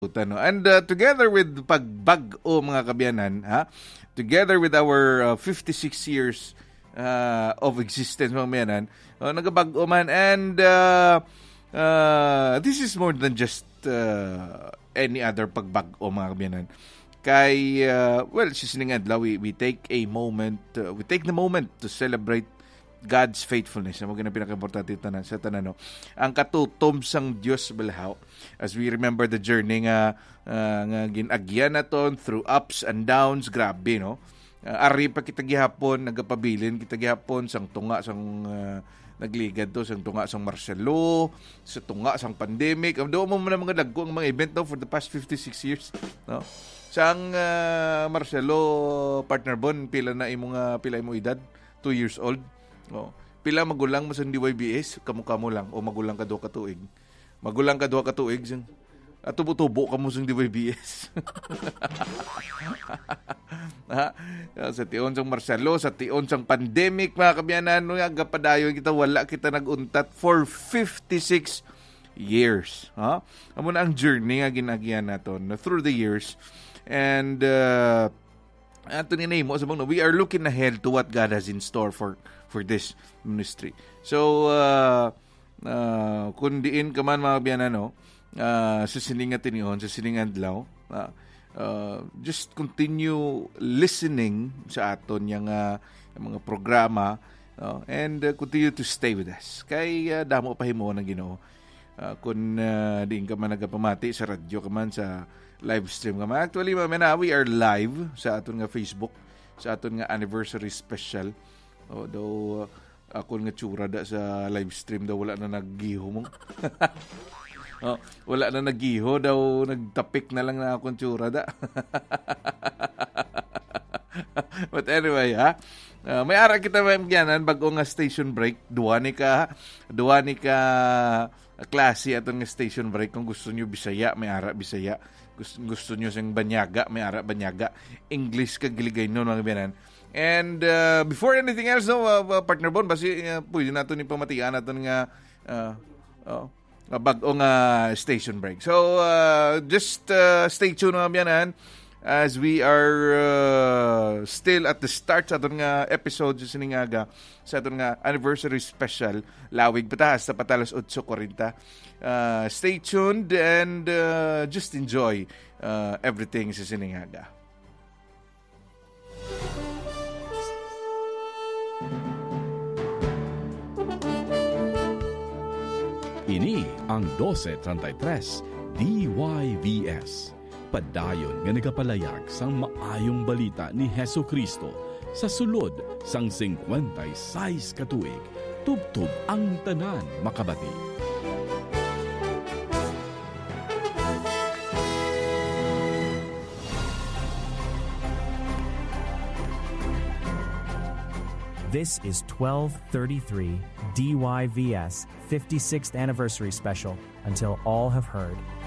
And together with pagbag-o mga kabyanan, together with our 56 years of existence mga kabyanan, nagabag-o man, and this is more than just any other pagbag-o mga kabyanan. Kay, sisiningad, we take a moment, we take the moment to celebrate God's faithfulness. Mo gina pinaka-importante sa tanan, no. Ang katutom sang Dios balahaw, as we remember the journey nga ginagyan naton through ups and downs, grabe, no. Ari pa kita gihapon nagapabilin kita gihapon sang tunga sang nagligad to sang tunga sang Marcelo, sa tunga sang pandemic. Do mo man mga dagko ang mga event no for the past 56 years, no. Sang Marcelo, partner Bon, pila imo edad? 2 years old. Oh, pila magulang mo sa DYBS, kamukha mo lang o magulang ka 2 ka tuig. Magulang ka 2 ka tuig sang at tubo-tubo ka mo sa DYBS. Sa tion sang Marcelo, sa tion sang pandemic mga kabyanan, nga padayon kita wala kita naguntat for 56 years. Amo na ang journey nga ginagyan naton through the years. And ato ni mo sa mga, we are looking ahead to what God has in store for this ministry. So kung diin ka man mga biyanan, sa siningat inyon, sa siningan adlaw, just continue listening sa aton yung mga programa, and continue to stay with us. Kay damo pa himo ng Ginoo. Kung diin ka man nagapamati sa radyo ka man, sa live stream ka man. Actually, we are live sa aton nga Facebook, sa aton nga anniversary special. Daw ako nga tsura da sa live stream daw wala na naggiho mo. Wala na naggiho daw, nagtapik na lang na akong tsura da. But anyway, may ara kita mamgyanan bago nga station break. Duwa ni ka klase aton nga station break. Kung gusto nyo Bisaya, may ara Bisaya. Gusto nyo siyang Banyaga, may ara Banyaga. English ka giligay nun mga biyanan. And before anything else, partner Bon, basi pwede nato ni pamatian natin nga bago nga station break. So just stay tuned mga biyanan as we are still at the start sa aton nga episode sa siningaga, sa aton nga anniversary special lawig patahas sa patalos 8:40. Stay tuned and just enjoy everything sa siningaga. Ini ang 1233 DYVS. Padayon nga nagapalayag sang maayong balita ni Hesu Kristo sa sulod sang 56 katuig. Tubtub ang tanan makabati. This is 1233 DYVS 56th Anniversary Special, Until All Have Heard.